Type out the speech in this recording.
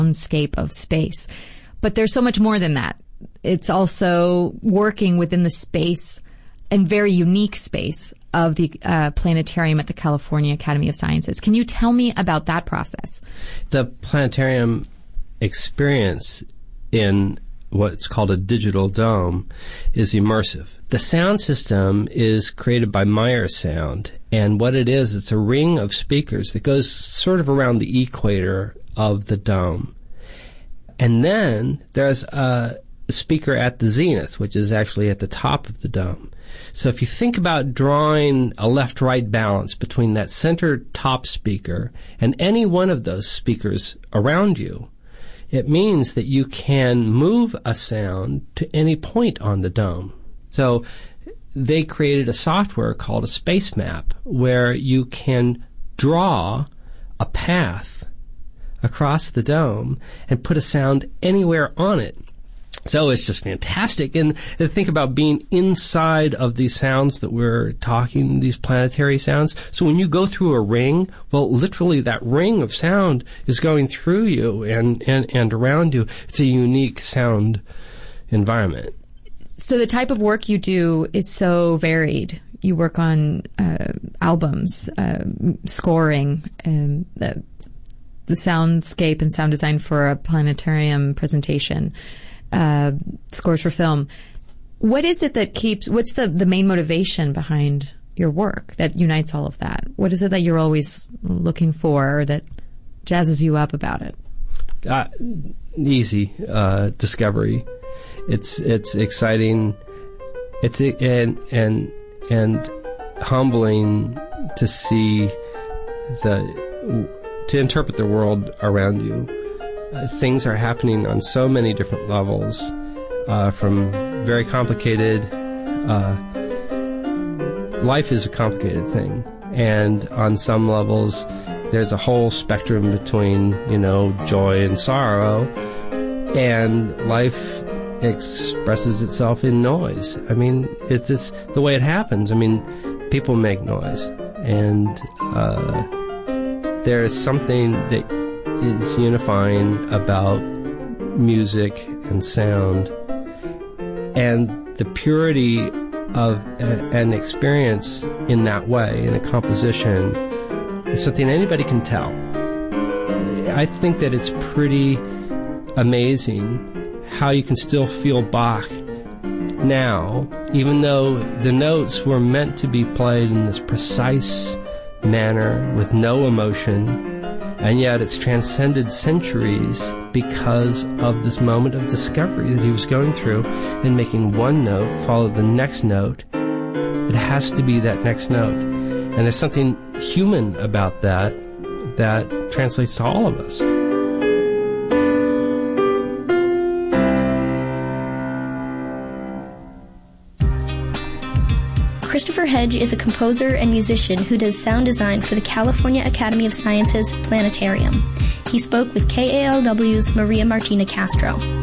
soundscape of space. But there's so much more than that. It's also working within the space and very unique space of the planetarium at the California Academy of Sciences. Can you tell me about that process? The planetarium experience in what's called a digital dome is immersive. The sound system is created by Meyer Sound, and what it is, it's a ring of speakers that goes sort of around the equator of the dome. And then there's a speaker at the zenith, which is actually at the top of the dome. So if you think about drawing a left-right balance between that center top speaker and any one of those speakers around you, it means that you can move a sound to any point on the dome. So they created a software called a space map where you can draw a path across the dome and put a sound anywhere on it. So it's just fantastic. And think about being inside of these sounds that we're talking, these planetary sounds. So when you go through a ring, well, literally that ring of sound is going through you and around you. It's a unique sound environment. So the type of work you do is so varied. You work on albums, scoring, the soundscape and sound design for a planetarium presentation, scores for film. What is it that what's the main motivation behind your work that unites all of that? What is it that you're always looking for or that jazzes you up about it? Easy, discovery. It's exciting. It's and humbling to see to interpret the world around you. Things are happening on so many different levels, from very complicated. Life is a complicated thing, and on some levels, there's a whole spectrum between, joy and sorrow, and life expresses itself in noise. I mean, it's the way it happens. I mean, people make noise, and there is something that is unifying about music and sound, and the purity of an experience in that way, in a composition, is something anybody can tell. I think that it's pretty amazing how you can still feel Bach now, even though the notes were meant to be played in this precise manner with no emotion, and yet it's transcended centuries because of this moment of discovery that he was going through and making one note follow the next note. It has to be that next note. And there's something human about that translates to all of us. Christopher Hedge is a composer and musician who does sound design for the California Academy of Sciences Planetarium. He spoke with KALW's Maria Martina Castro.